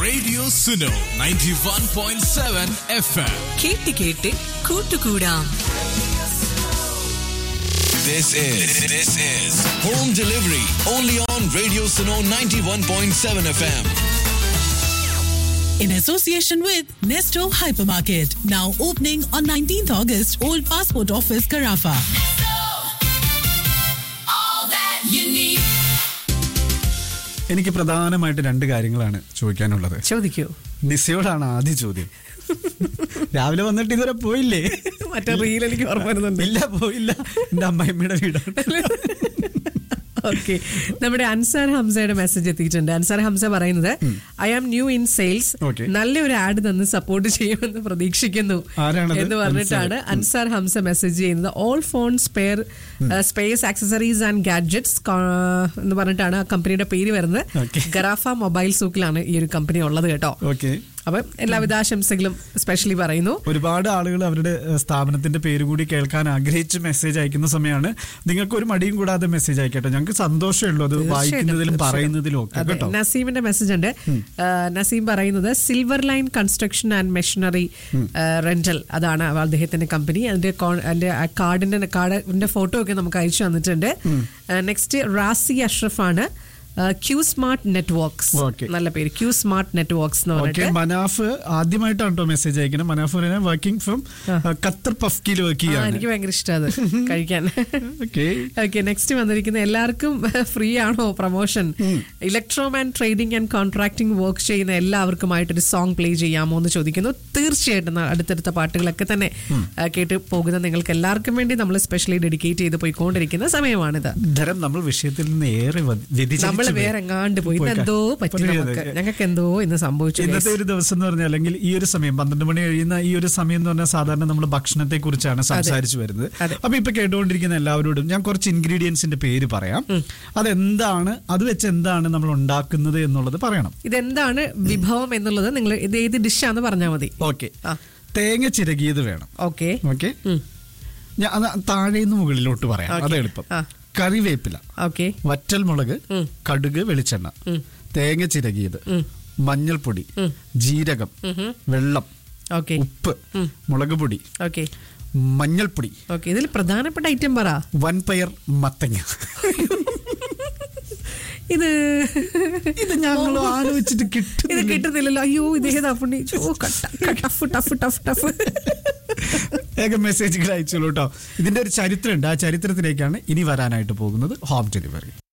Radio Suno 91.7 FM. കേട്ട് കൂട്ടുകൂടാം. This is home delivery only on Radio Suno 91.7 FM. In association with Nesto Hypermarket, now opening on 19th August, Old Passport Office, Carafa. എനിക്ക് പ്രധാനമായിട്ട് രണ്ട് കാര്യങ്ങളാണ് ചോദിക്കാനുള്ളത്. ചോദിക്കൂ. നിസയോടാണ് ആദ്യ ചോദ്യം. രാവിലെ വന്നിട്ട് ഇതുവരെ പോയില്ലേ? മറ്റേ റീൽ എനിക്ക് ഓർമ്മ വരുന്നുണ്ട്. ഇല്ല, പോയില്ല. എന്റെ അമ്മായിമ്മയുടെ വീടാണ്. ഓക്കെ, നമ്മുടെ അൻസാർ ഹംസയുടെ മെസ്സേജ് എത്തിയിട്ടുണ്ട്. അൻസാർ ഹംസ പറയുന്നത്, I am new in sales, നല്ലൊരു ആഡ് തന്ന് സപ്പോർട്ട് ചെയ്യുമെന്ന് പ്രതീക്ഷിക്കുന്നു എന്ന് പറഞ്ഞിട്ടാണ് അൻസാർ ഹംസ മെസ്സേജ് ചെയ്യുന്നത്. All phone spares accessories and gadgets എന്ന് പറഞ്ഞിട്ടാണ് ആ കമ്പനിയുടെ പേര് വരുന്നത്. ഗറാഫ മൊബൈൽ സൂക്കിലാണ് ഈ ഒരു കമ്പനി ഉള്ളത് കേട്ടോ. അപ്പം എല്ലാവിധ ആശംസകളും സ്പെഷ്യലി പറയുന്നു. ഒരുപാട് ആളുകൾ അവരുടെ സ്ഥാപനത്തിന്റെ പേര് കൂടി കേൾക്കാൻ ആഗ്രഹിച്ച് മെസ്സേജ് അയക്കുന്ന സമയമാണ്. നിങ്ങൾക്ക് ഒരു മടിയും കൂടാതെ മെസ്സേജ് അയക്കട്ടെ, ഞങ്ങൾക്ക് സന്തോഷമേ ഉള്ളൂ അത് വായിക്കുന്നതിലും പറയുന്നതിലും ഒക്കെ. നസീമിന്റെ മെസ്സേജ് ഉണ്ട്. നസീം പറയുന്നത് silver line construction and machinery rental, അതാണ് അദ്ദേഹത്തിന്റെ കമ്പനി. അതിന്റെ കാർഡിന്റെ ഫോട്ടോ ഒക്കെ നമുക്ക് അയച്ചു തന്നിട്ടുണ്ട്. നെക്സ്റ്റ് റാസി അഷ്റഫ് ആണ്. ക്യൂ സ്മാർട്ട് നെറ്റ്വർക്ക്സ്, നല്ല പേര്, ക്യൂ സ്മാർട്ട് നെറ്റ്വർക്ക്സ് എന്ന് പറഞ്ഞിട്ട്. മനാഫ് ആദ്യമായിട്ടാണ് കേട്ടോ മെസ്സേജ് അയക്കുന്നത്. Manaf working from Qatar പഫ്കിൽ work ചെയ്യാണ്. എനിക്ക് ഭയങ്കര ഇഷ്ടമാണ് കഴിക്കാൻ. ഓക്കെ, നെക്സ്റ്റ് വന്നിരിക്കുന്ന എല്ലാവർക്കും ഫ്രീ ആണോ promotion? ഇലക്ട്രോമാൻ trading and contracting work ചെയ്യുന്ന എല്ലാവർക്കുമായിട്ടൊരു സോങ് പ്ലേ ചെയ്യാമോ എന്ന് ചോദിക്കുന്നു. തീർച്ചയായിട്ടും അടുത്തടുത്ത പാട്ടുകളൊക്കെ തന്നെ കേട്ട് പോകുന്ന നിങ്ങൾക്ക് എല്ലാവർക്കും വേണ്ടി നമ്മൾ സ്പെഷ്യലി ഡെഡിക്കേറ്റ് ചെയ്ത് പോയിക്കൊണ്ടിരിക്കുന്ന സമയമാണിത്. നമ്മൾ വിഷയത്തിൽ നിന്ന് ഏറെ നമ്മൾ വേറെ എങ്ങാണ്ട് പോയി എന്തോ പറ്റി, ഞങ്ങൾക്ക് എന്തോ ഇന്ന് സംഭവിച്ചു. ഇന്നത്തെ ഒരു ദിവസം എന്ന് പറഞ്ഞാൽ, അല്ലെങ്കിൽ ഈ ഒരു സമയം 12 മണി കഴിയുന്ന ഈ ഒരു സമയം എന്ന് പറഞ്ഞാൽ സാധാരണ നമ്മൾ ഭക്ഷണത്തെ കുറിച്ചാണ് സംസാരിച്ചു വരുന്നത്. അപ്പൊ ഇപ്പൊ കേട്ടുകൊണ്ടിരിക്കുന്ന എല്ലാവരോടും ഞാൻ കുറച്ച് ഇൻഗ്രീഡിയൻസിന്റെ പേര് പറയാം. അതെന്താണ്, അത് വെച്ച് എന്താണ് നമ്മൾ ഉണ്ടാക്കുന്നത് എന്നുള്ളത് പറയണം. ഇതെന്താണ് വിഭവം എന്നുള്ളത് നിങ്ങൾ ഇത് ഏത് ഡിഷാന്ന് പറഞ്ഞാൽ മതി. ഓക്കെ, തേങ്ങ ചിരകിയത് വേണം. ഓക്കെ, ഞാൻ താഴേന്ന് മുകളിലോട്ട് പറയാം, അത് എളുപ്പം. കറിവേപ്പില, വറ്റൽമുളക്, കടുക്, വെളിച്ചെണ്ണ, തേങ്ങ ചിരകിയത്, മഞ്ഞൾപ്പൊടി, ജീരകം, വെള്ളം, ഉപ്പ്, മുളക് പൊടി, മഞ്ഞൾപ്പൊടി. ഇതിൽ പ്രധാനപ്പെട്ട ഐറ്റം പറ. വൻപയർ മത്തങ്ങ. ഇത് ഞങ്ങൾ ആലോചിച്ചിട്ട് കിട്ടുന്നില്ലല്ലോ. അയ്യോ, ഇതേതാ പുണ്ണി. വേഗം മെസ്സേജുകൾ അയച്ചോളൂ കേട്ടോ. ഇതിന്റെ ഒരു ചരിത്രമുണ്ട്, ആ ചരിത്രത്തിലേക്കാണ് ഇനി വരാനായിട്ട് പോകുന്നത് ഹോം ഡെലിവറി.